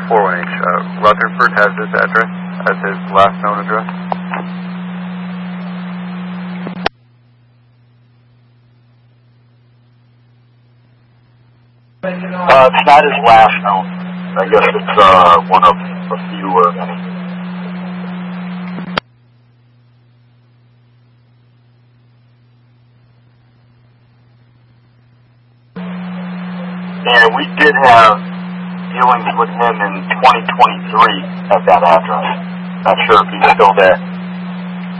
418. Rutherford has this address as his last known address. It's not his last known. I guess it's one of a few or many. And we did have dealings with him in 2023 at that address. Not sure if he's still there.